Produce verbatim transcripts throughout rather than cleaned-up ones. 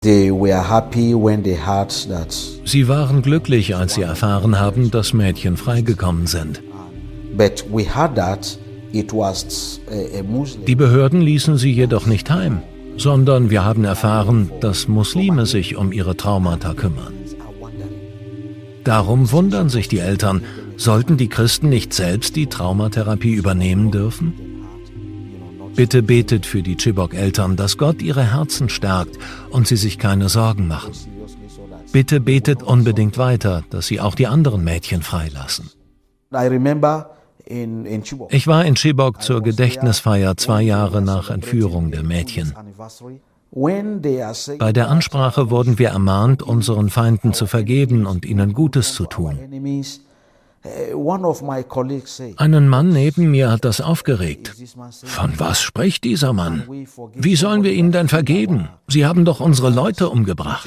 Sie waren glücklich, als sie erfahren haben, dass Mädchen freigekommen sind. Die Behörden ließen sie jedoch nicht heim, sondern wir haben erfahren, dass Muslime sich um ihre Traumata kümmern. Darum wundern sich die Eltern, sollten die Christen nicht selbst die Traumatherapie übernehmen dürfen? Bitte betet für die Chibok-Eltern, dass Gott ihre Herzen stärkt und sie sich keine Sorgen machen. Bitte betet unbedingt weiter, dass sie auch die anderen Mädchen freilassen. Ich war in Chibok zur Gedächtnisfeier zwei Jahre nach Entführung der Mädchen. Bei der Ansprache wurden wir ermahnt, unseren Feinden zu vergeben und ihnen Gutes zu tun. Einen Mann neben mir hat das aufgeregt. Von was spricht dieser Mann? Wie sollen wir ihnen denn vergeben? Sie haben doch unsere Leute umgebracht.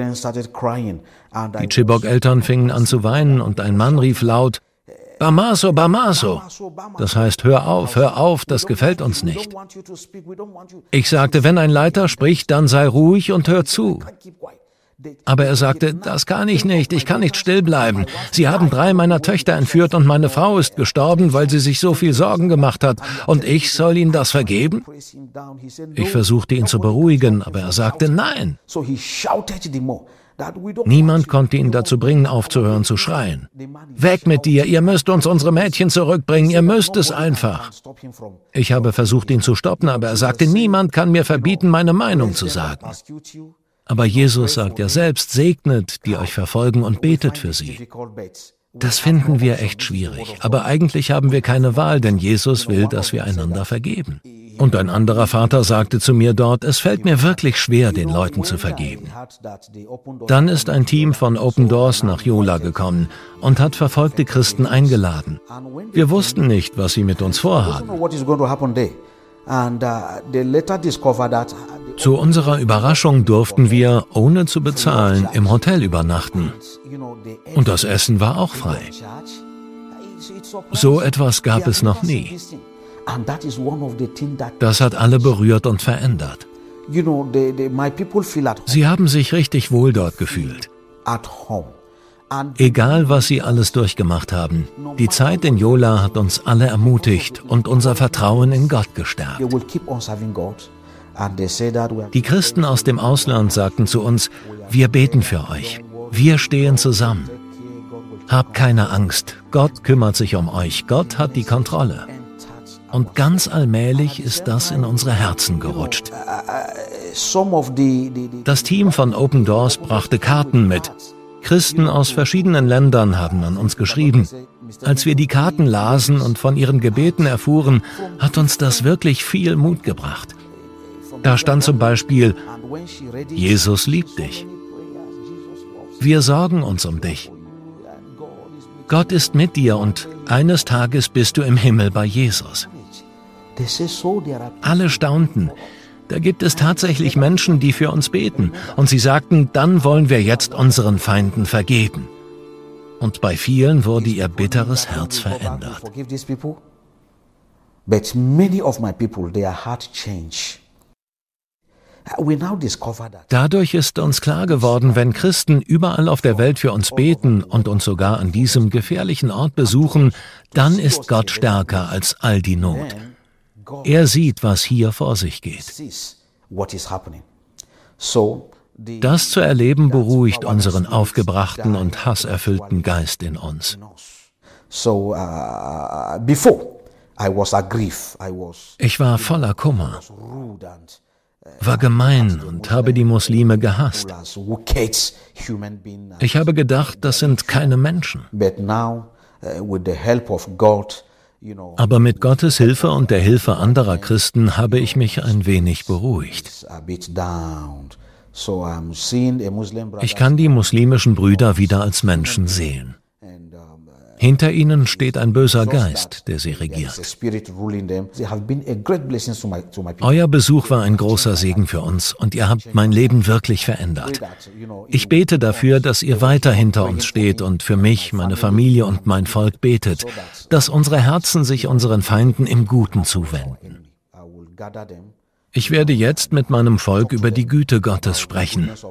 Die Chibok-Eltern fingen an zu weinen und ein Mann rief laut, Bamaso, Bamaso. Das heißt, hör auf, hör auf, das gefällt uns nicht. Ich sagte, wenn ein Leiter spricht, dann sei ruhig und hör zu. Aber er sagte, das kann ich nicht, ich kann nicht still bleiben. Sie haben drei meiner Töchter entführt und meine Frau ist gestorben, weil sie sich so viel Sorgen gemacht hat. Und ich soll ihnen das vergeben? Ich versuchte ihn zu beruhigen, aber er sagte nein. Niemand konnte ihn dazu bringen, aufzuhören zu schreien. Weg mit dir, ihr müsst uns unsere Mädchen zurückbringen, ihr müsst es einfach. Ich habe versucht, ihn zu stoppen, aber er sagte, niemand kann mir verbieten, meine Meinung zu sagen. Aber Jesus sagt ja selbst, segnet, die euch verfolgen und betet für sie. Das finden wir echt schwierig, aber eigentlich haben wir keine Wahl, denn Jesus will, dass wir einander vergeben. Und ein anderer Vater sagte zu mir dort, es fällt mir wirklich schwer, den Leuten zu vergeben. Dann ist ein Team von Open Doors nach Yola gekommen und hat verfolgte Christen eingeladen. Wir wussten nicht, was sie mit uns vorhaben. Zu unserer Überraschung durften wir, ohne zu bezahlen, im Hotel übernachten. Und das Essen war auch frei. So etwas gab es noch nie. Das hat alle berührt und verändert. Sie haben sich richtig wohl dort gefühlt. Egal, was sie alles durchgemacht haben, die Zeit in Yola hat uns alle ermutigt und unser Vertrauen in Gott gestärkt. Die Christen aus dem Ausland sagten zu uns, wir beten für euch, wir stehen zusammen. Habt keine Angst, Gott kümmert sich um euch, Gott hat die Kontrolle. Und ganz allmählich ist das in unsere Herzen gerutscht. Das Team von Open Doors brachte Karten mit. Christen aus verschiedenen Ländern haben an uns geschrieben. Als wir die Karten lasen und von ihren Gebeten erfuhren, hat uns das wirklich viel Mut gebracht. Da stand zum Beispiel, Jesus liebt dich. Wir sorgen uns um dich. Gott ist mit dir und eines Tages bist du im Himmel bei Jesus. Alle staunten. Da gibt es tatsächlich Menschen, die für uns beten. Und sie sagten, dann wollen wir jetzt unseren Feinden vergeben. Und bei vielen wurde ihr bitteres Herz verändert. Dadurch ist uns klar geworden, wenn Christen überall auf der Welt für uns beten und uns sogar an diesem gefährlichen Ort besuchen, dann ist Gott stärker als all die Not. Er sieht, was hier vor sich geht. Das zu erleben beruhigt unseren aufgebrachten und hasserfüllten Geist in uns. Ich war voller Kummer, war gemein und habe die Muslime gehasst. Ich habe gedacht, das sind keine Menschen. Aber mit Gottes Hilfe und der Hilfe anderer Christen habe ich mich ein wenig beruhigt. Ich kann die muslimischen Brüder wieder als Menschen sehen. Hinter ihnen steht ein böser Geist, der sie regiert. Euer Besuch war ein großer Segen für uns und ihr habt mein Leben wirklich verändert. Ich bete dafür, dass ihr weiter hinter uns steht und für mich, meine Familie und mein Volk betet, dass unsere Herzen sich unseren Feinden im Guten zuwenden. Ich werde jetzt mit meinem Volk über die Güte Gottes sprechen.